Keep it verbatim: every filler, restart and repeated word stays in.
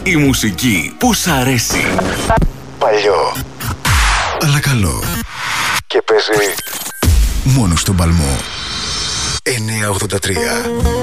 Η μουσική που σ' αρέσει. Παλιό, αλλά καλό. Και παίζει μόνο στον Παλμό. εννιακόσια ογδόντα τρία.